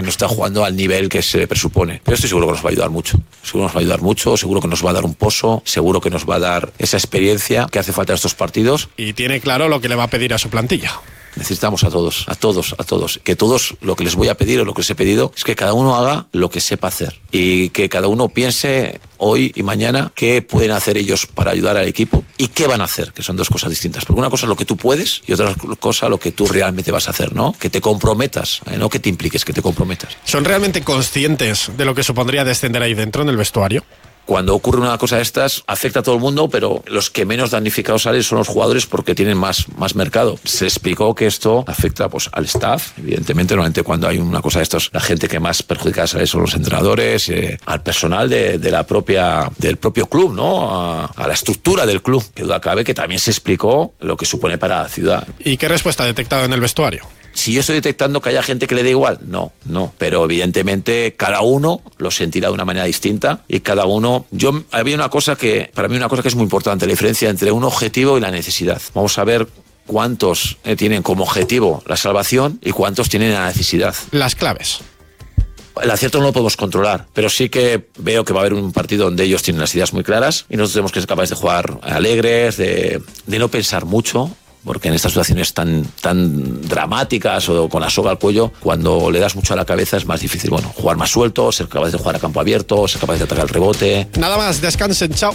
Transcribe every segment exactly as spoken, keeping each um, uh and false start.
no está jugando al nivel que se presupone. Pero estoy seguro que nos va a ayudar mucho. Seguro que nos va a ayudar mucho, seguro que nos va a dar un pozo, seguro que nos va a dar esa experiencia que hace falta en estos partidos. Y tiene claro lo que le va a pedir a su plantilla. Necesitamos a todos, a todos, a todos. Que todos, lo que les voy a pedir o lo que les he pedido, es que cada uno haga lo que sepa hacer. Y que cada uno piense hoy y mañana qué pueden hacer ellos para ayudar al equipo y qué van a hacer, que son dos cosas distintas. Porque una cosa es lo que tú puedes y otra cosa lo que tú realmente vas a hacer, ¿no? Que te comprometas, ¿eh? No que te impliques, que te comprometas. ¿Son realmente conscientes de lo que supondría descender ahí dentro en el vestuario? Cuando ocurre una cosa de estas, afecta a todo el mundo, pero los que menos damnificados salen son los jugadores porque tienen más, más mercado. Se explicó que esto afecta pues, al staff, evidentemente, normalmente cuando hay una cosa de estos, la gente que más perjudicada sale son los entrenadores, eh, al personal de, de la propia, del propio club, ¿no? A, a la estructura del club, que duda cabe que también se explicó lo que supone para la ciudad. ¿Y qué respuesta ha detectado en el vestuario? Si yo estoy detectando que haya gente que le dé igual, no, no. Pero evidentemente cada uno lo sentirá de una manera distinta y cada uno... Yo había una cosa que, para mí una cosa que es muy importante, la diferencia entre un objetivo y la necesidad. Vamos a ver cuántos eh, tienen como objetivo la salvación y cuántos tienen la necesidad. Las claves. El acierto no lo podemos controlar, pero sí que veo que va a haber un partido donde ellos tienen las ideas muy claras y nosotros tenemos que ser capaces de jugar alegres, de, de no pensar mucho. Porque en estas situaciones tan, tan dramáticas o con la soga al cuello, cuando le das mucho a la cabeza es más difícil, bueno, jugar más suelto, ser capaz de jugar a campo abierto, ser capaz de atacar el rebote. Nada más, descansen, chao.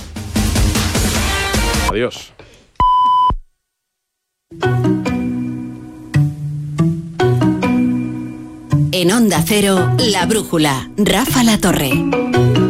Adiós. En Onda Cero, La Brújula, Rafa La Torre.